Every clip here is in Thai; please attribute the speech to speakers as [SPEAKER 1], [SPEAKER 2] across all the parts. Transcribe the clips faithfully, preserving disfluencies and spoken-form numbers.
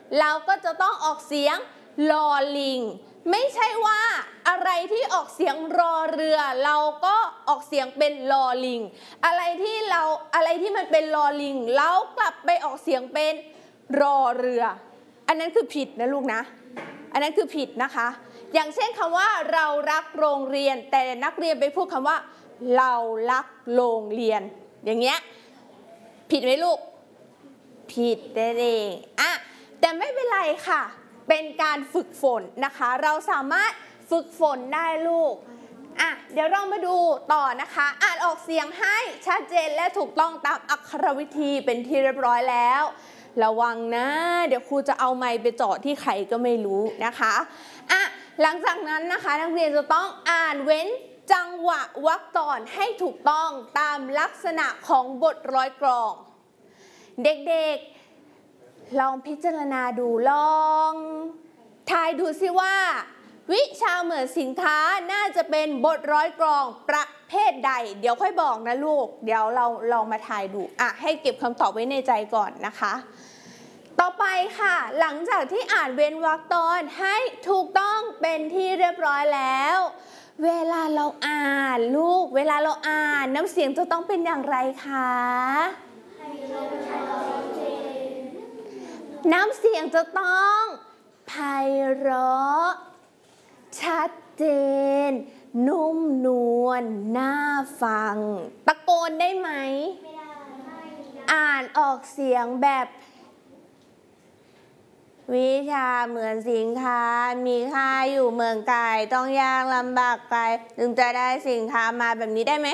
[SPEAKER 1] เราก็จะต้องออกเสียงลอลิงไม่ใช่ว่าอะไรที่ออกเสียงรอเรือเราก็ออกเสียงเป็นลอลิงอะไรที่เราอะไรที่มันเป็นลอลิงเรากลับไปออกเสียงเป็นรอเรืออันนั้นคือผิดนะลูกนะอันนั้นคือผิดนะคะอย่างเช่นคำว่าเรารักโรงเรียนแต่นักเรียนไปพูดคำว่าเรารักโรงเรียนอย่างเงี้ยผิดไหมลูกผิดเองอ่ะแต่ไม่เป็นไรค่ะเป็นการฝึกฝนนะคะเราสามารถฝึกฝนได้ลูกอ่ะเดี๋ยวเรามาดูต่อนะคะอ่านออกเสียงให้ชัดเจนและถูกต้องตามอักขรวิธีเป็นที่เรียบร้อยแล้วระวังนะเดี๋ยวครูจะเอาไมค์ไปเจาะที่ใครก็ไม่รู้นะคะอ่ะหลังจากนั้นนะคะนักเรียนจะต้องอ่านเว้นจังหวะวรรคตอนให้ถูกต้องตามลักษณะของบทร้อยกลองเด็กๆลองพิจารณาดูลองทายดูสิว่าวิชาเหมือนสินค้าน่าจะเป็นบทร้อยกลองประเภทใดเดี๋ยวค่อยบอกนะลูกเดี๋ยวเราลองมาทายดูอ่ะให้เก็บคำตอบไว้ในใจก่อนนะคะต่อไปค่ะหลังจากที่อ่านเว้นวรรคตอนให้ถูกต้องเป็นที่เรียบร้อยแล้วเวลาเราอ่านลูกเวลาเราอ่านน้ำเสียงจะต้องเป็นอย่างไรคะน้ำเสียงจะต้องไพเราะชัดเจนนุ่มนวลน่าฟังตะโกนได้ไหมไม่ได้อ่านออกเสียงแบบวิชาเหมือนสินค้ามีค่าอยู่เมืองไกลต้องยากลำบากไกลถึงจะได้สินค้ามาแบบนี้ได้ไหม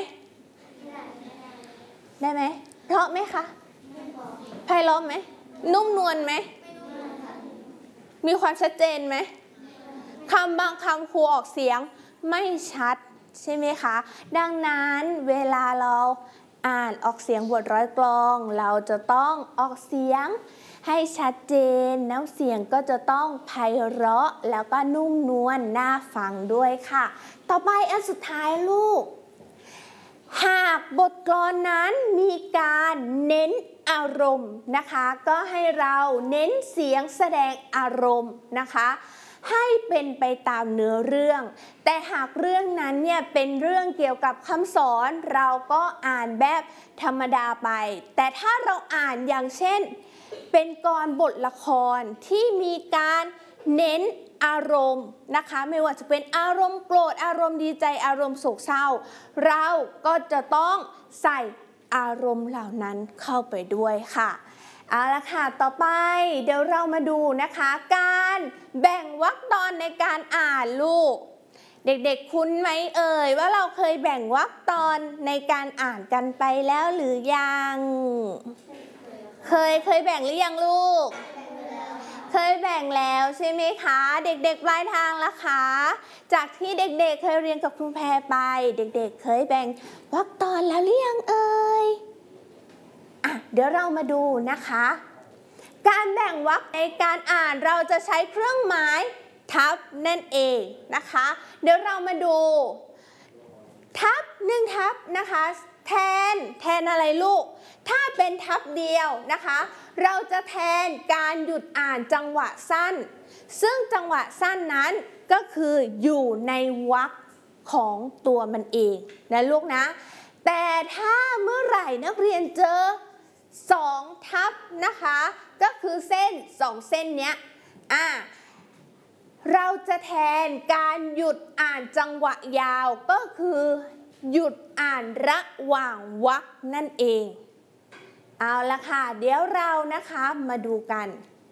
[SPEAKER 1] ได้ไหมเพราะไหมคะไพเราะไหมนุ่มนวลไหมมีความชัดเจนไหมคำบางคำครูออกเสียงไม่ชัดใช่ไหมคะดังนั้นเวลาเราอ่านออกเสียงบทร้อยกลองเราจะต้องออกเสียงให้ชัดเจนน้ำเสียงก็จะต้องไพเราะแล้วก็นุ่มนวลน่าฟังด้วยค่ะต่อไปอันสุดท้ายลูกหากบทกลอนนั้นมีการเน้นอารมณ์นะคะก็ให้เราเน้นเสียงแสดงอารมณ์นะคะให้เป็นไปตามเนื้อเรื่องแต่หากเรื่องนั้นเนี่ยเป็นเรื่องเกี่ยวกับคำสอนเราก็อ่านแบบธรรมดาไปแต่ถ้าเราอ่านอย่างเช่นเป็นกลบทละครที่มีการเน้นอารมณ์นะคะไม่ว่าจะเป็นอารมณ์โกรธอารมณ์ดีใจอารมณ์โศกเศร้าเราก็จะต้องใส่อารมณ์เหล่านั้นเข้าไปด้วยค่ะเอาละค่ะต่อไปเดี๋ยวเรามาดูนะคะการแบ่งวรรคตอนในการอ่านลูกเด็กๆคุ้นไหมเอ่ยว่าเราเคยแบ่งวรรคตอนในการอ่านกันไปแล้วหรือยังเคยเคยแบ่งหรือยังลูกเคยแบ่งแล้วใช่ไหมคะเด็กๆปลายทางละคะจากที่เด็กๆเคยเรียนกับครูแพรไปเด็กๆเคยแบ่งวรรคตอนแล้วหรือยังเอ่ยอ่ะเดี๋ยวเรามาดูนะคะการแบ่งวรรคในการอ่านเราจะใช้เครื่องหมายทับนั่นเองนะคะเดี๋ยวเรามาดูทับหนึ่งทับนะคะแทนแทนอะไรลูกถ้าเป็นทับเดียวนะคะเราจะแทนการหยุดอ่านจังหวะสั้นซึ่งจังหวะสั้นนั้นก็คืออยู่ในวรรคของตัวมันเองนะลูกนะแต่ถ้าเมื่อไหร่นักเรียนเจอสองทับนะคะก็คือเส้นสองเส้นเนี้ยอ่ะเราจะแทนการหยุดอ่านจังหวะยาวก็คือหยุดอ่านระหว่างวรรคนั่นเองเอาละค่ะเดี๋ยวเรานะคะมาดูกัน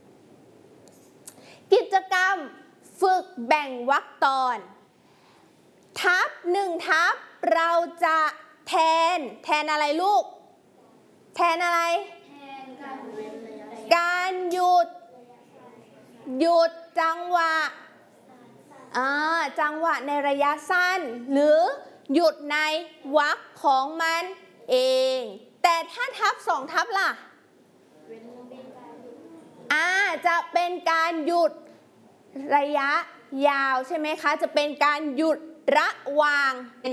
[SPEAKER 1] กิจกรรมฝึกแบ่งวรรคตอนทับหนึ่งทับเราจะแทนแทนอะไรลูกแทนอะไรการหยุดหยุดจังหวะอ่าจังหวะในระยะสั้นหรือหยุดในวรรคของมันเองแต่ถ้าทับสองทับล่ะอ่าจะเป็นการหยุดระยะยาวใช่ไหมคะจะเป็นการหยุดระหว่าง